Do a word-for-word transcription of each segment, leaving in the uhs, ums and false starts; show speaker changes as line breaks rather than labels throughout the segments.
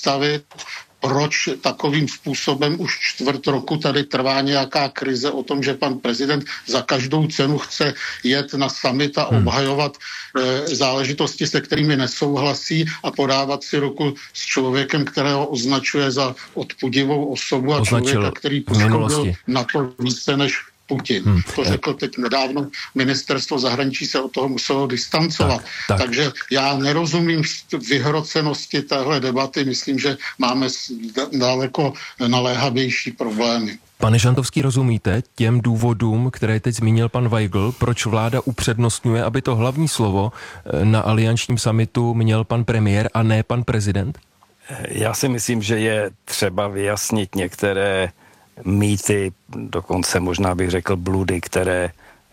představit, proč takovým způsobem už čtvrt roku tady trvá nějaká krize o tom, že pan prezident za každou cenu chce jet na summit a obhajovat e, záležitosti, se kterými nesouhlasí a podávat si ruku s člověkem, kterého označuje za odpudivou osobu a
Označil
člověka, který poškodil na to více než Putin. Hmm. To řekl teď nedávno, ministerstvo zahraničí se od toho muselo distancovat. Tak, tak. Takže já nerozumím vyhrocenosti téhle debaty, myslím, že máme daleko naléhavější problémy.
Pane Žantovský, rozumíte těm důvodům, které teď zmínil pan Weigl, proč vláda upřednostňuje, aby to hlavní slovo na aliančním summitu měl pan premiér a ne pan prezident?
Já si myslím, že je třeba vyjasnit některé mýty, dokonce možná bych řekl bludy, které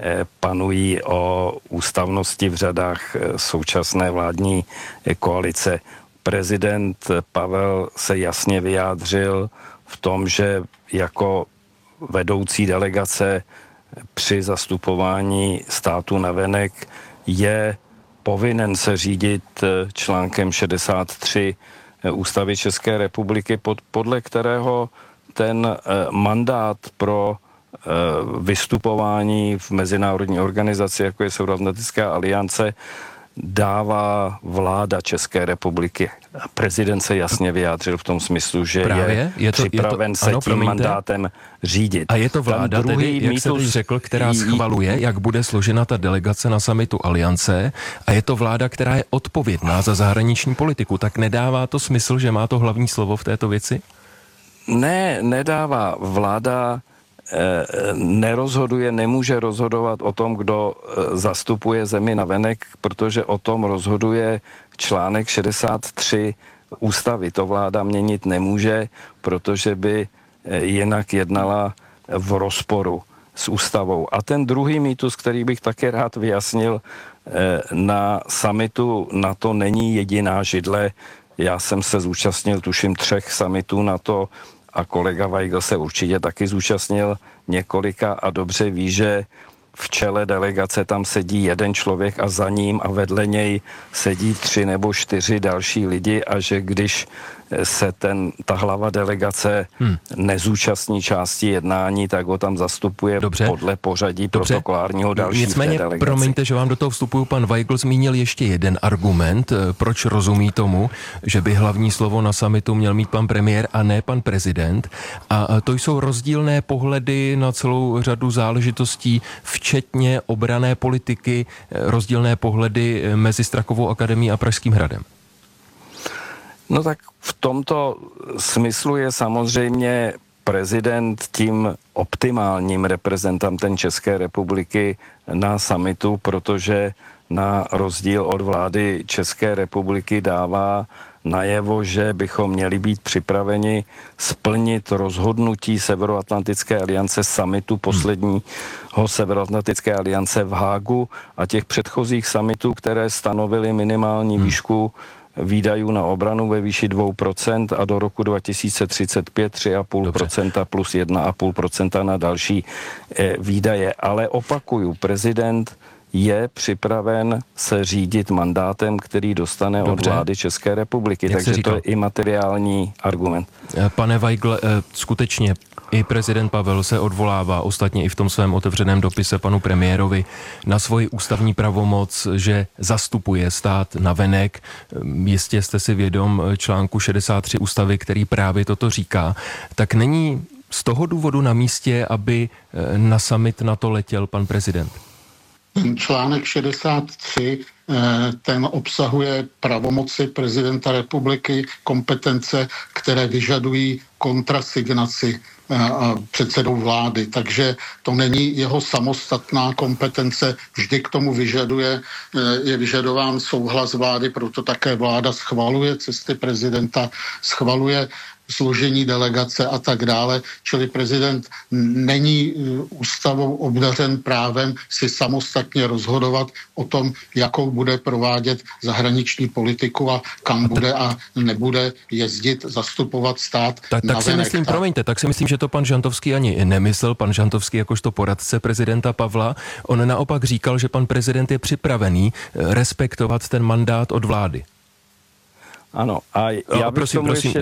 panují o ústavnosti v řadách současné vládní koalice. Prezident Pavel se jasně vyjádřil v tom, že jako vedoucí delegace při zastupování státu navenek je povinen se řídit článkem šedesát tři Ústavy České republiky, pod, podle kterého ten eh, mandát pro eh, vystupování v mezinárodní organizaci, jako je Severoatlantická aliance, dává vláda České republiky. Prezident se jasně vyjádřil v tom smyslu, že Právě? je, je to, připraven je to, se ano, tím promiňte. mandátem řídit.
A je to vláda tedy, jak mýtus, se teď řekl, která schvaluje, jak bude složena ta delegace na summitu aliance, a je to vláda, která je odpovědná za zahraniční politiku. Tak nedává to smysl, že má to hlavní slovo v této věci?
Ne, nedává. Vláda eh, nerozhoduje, nemůže rozhodovat o tom, kdo eh, zastupuje zemi navenek, protože o tom rozhoduje článek šedesát tři ústavy. To vláda měnit nemůže, protože by eh, jinak jednala v rozporu s ústavou. A ten druhý mýtus, který bych také rád vyjasnil, eh, na summitu NATO není jediná židle. Já jsem se zúčastnil, tuším, třech summitů NATO a kolega Weigl se určitě taky zúčastnil několika a dobře ví, že v čele delegace tam sedí jeden člověk a za ním a vedle něj sedí tři nebo čtyři další lidi a že když se ten, ta hlava delegace hmm. nezúčastní části jednání, tak ho tam zastupuje Dobře. podle pořadí Dobře. protokolárního další
Nicméně,
delegaci.
promiňte, že vám do toho vstupuju, pan Weigl zmínil ještě jeden argument, proč rozumí tomu, že by hlavní slovo na summitu měl mít pan premiér a ne pan prezident. A to jsou rozdílné pohledy na celou řadu záležitostí, včetně obranné politiky, rozdílné pohledy mezi Strakovou akademií a Pražským hradem.
No tak v tomto smyslu je samozřejmě prezident tím optimálním reprezentantem České republiky na summitu, protože na rozdíl od vlády České republiky dává najevo, že bychom měli být připraveni splnit rozhodnutí Severoatlantické aliance summitu posledního Severoatlantické aliance v Hágu a těch předchozích summitů, které stanovily minimální hmm. výšku výdajů na obranu ve výši dvě procenta a do roku dva tisíce třicet pět tři celá pět procenta plus jedna celá pět procenta na další eh, výdaje. Ale opakuju, prezident je připraven se řídit mandátem, který dostane Dobře. od vlády České republiky. Jak Takže to je i materiální argument.
Pane Weigl, skutečně i prezident Pavel se odvolává, ostatně i v tom svém otevřeném dopise panu premiérovi, na svoji ústavní pravomoc, že zastupuje stát navenek. Jistě jste si vědom článku šedesát tři ústavy, který právě toto říká. Tak není z toho důvodu na místě, aby na summit NATO letěl pan prezident?
Článek šedesát tři, ten obsahuje pravomoci prezidenta republiky, kompetence, které vyžadují kontrasignaci předsedou vlády. Takže to není jeho samostatná kompetence, vždy k tomu vyžaduje, je vyžadován souhlas vlády, proto také vláda schvaluje cesty prezidenta, schvaluje složení delegace a tak dále. Čili prezident není ústavou obdařen právem si samostatně rozhodovat o tom, jakou bude provádět zahraniční politiku a kam bude a nebude jezdit, zastupovat stát.
Tak, tak si myslím, promiňte, tak si myslím, že to pan Žantovský ani nemyslel. Pan Žantovský jakožto poradce prezidenta Pavla, on naopak říkal, že pan prezident je připravený respektovat ten mandát od vlády.
Ano, a já bych
prosím,
tomu
prosím.
ještě